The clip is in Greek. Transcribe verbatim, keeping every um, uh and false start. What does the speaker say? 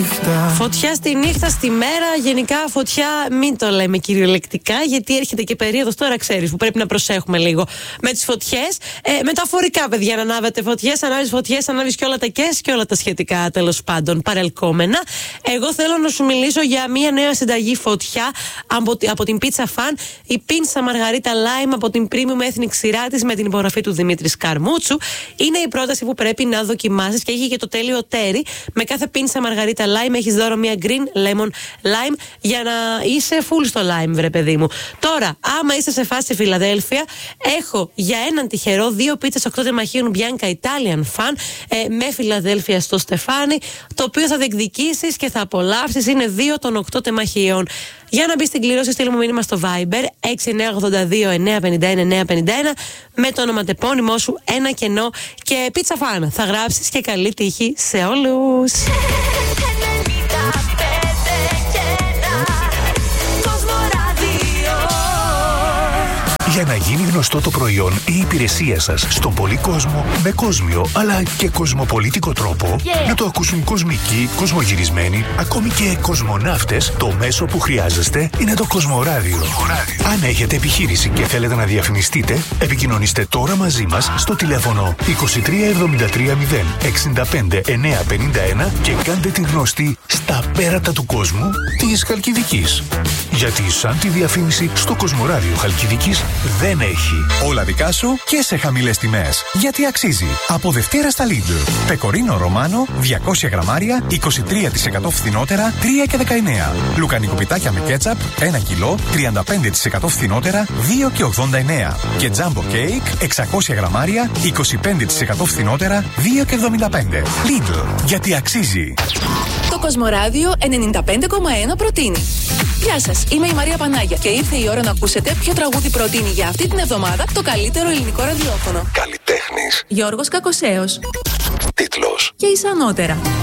νύχτα. Φωτιά στη νύχτα, στη μέρα. Γενικά φωτιά μην το λέμε κυριολεκτικά, γιατί έρχεται και περίοδος, τώρα ξέρεις, που πρέπει να προσέχουμε λίγο με τις φωτιές. Ε, μεταφορικά, παιδιά, να ανάβετε φωτιές, ανάβεις φωτιές, ανάβεις και όλα τα κες και όλα τα σχετικά, τέλος πάντων, παρελκόμενα. Εγώ θέλω να σου μιλήσω για μια νέα συνταγή φωτιά από, από την Pizza Fan. Η πίνσα Μαργαρίτα Lime από την Premium Ethnic σειρά της με την υπογραφή του Δημήτρη Σκαρμούτσου. Είναι η πρόταση που πρέπει να δοκιμάσεις και έχει και το τέλειο τέρι. Με κάθε πίνσα Μαργαρίτα Lime έχεις δώρο μια green lemon lime για να είσαι full στο lime, βρε παιδί μου. Τώρα, άμα είσαι σε φάση Φιλαδέλφια, έχω για έναν τυχερό δύο πίτσες οκτώ τεμαχίων Bianca Italian Fan ε, με Φιλαδέλφια στο στεφάνι, το οποίο θα διεκδικήσεις και θα απολαύσεις. Είναι δύο των οκτώ τεμαχίων. Για να μπει στην κλήρωση, στείλ μου μήνυμα στο Viber έξι εννιά οκτώ δύο εννιά πέντε ένα εννιά πέντε ένα με το ονοματεπώνυμό σου, ένα κενό και Pizza Fan. Θα γράψεις και καλή τύχη σε όλους. Για να γίνει γνωστό το προϊόν ή η υπηρεσία σας στον πολύ κόσμο, με κόσμιο αλλά και κοσμοπολίτικο τρόπο, yeah. να το ακούσουν κοσμικοί, κοσμογυρισμένοι, ακόμη και κοσμοναύτες, το μέσο που χρειάζεστε είναι το Κοσμοράδιο. Αν έχετε επιχείρηση και θέλετε να διαφημιστείτε, επικοινωνήστε τώρα μαζί μας στο τηλέφωνο είκοσι τρία εβδομήντα τρία μηδέν εξήντα πέντε εννιακόσια πενήντα ένα και κάντε την γνωστή στα πέρατα του κόσμου της Χαλκιδικής. Γιατί σαν τη διαφήμιση στο Κοσμοράδιο Χαλκιδικής δεν έχει. Όλα δικά σου και σε χαμηλές τιμές. Γιατί αξίζει. Από Δευτέρα στα Lidl. Πεκορίνο Ρωμάνο διακόσια γραμμάρια είκοσι τρία τοις εκατό φθηνότερα τρία και δεκαεννέα. Λουκανικό πιτάκια με κέτσαπ ένα κιλό τριάντα πέντε τοις εκατό φθηνότερα δύο και ογδόντα εννέα. Και τζάμπο κέικ εξακόσια γραμμάρια είκοσι πέντε τοις εκατό φθηνότερα δύο και εβδομήντα πέντε. Lidl. Γιατί αξίζει. Το Κοσμοράδιο ενενήντα πέντε κόμμα ένα προτείνει. Γεια σας, είμαι η Μαρία Πανάγια και ήρθε η ώρα να ακούσετε ποιο τραγούδι προτείνει για αυτή την εβδομάδα το καλύτερο ελληνικό ραδιόφωνο. Καλλιτέχνης Γιώργος Κακοσέος. Τίτλος Και εις ανώτερα.